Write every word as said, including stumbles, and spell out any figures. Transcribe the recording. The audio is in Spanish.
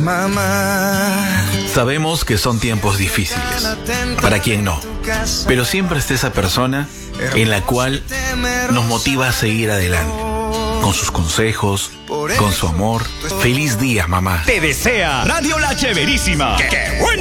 Mamá. Sabemos que son tiempos difíciles, para quien no, pero siempre está esa persona en la cual nos motiva a seguir adelante, con sus consejos, con su amor. Feliz día, mamá. Te desea Radio La Chéverísima. ¡Qué, qué buena!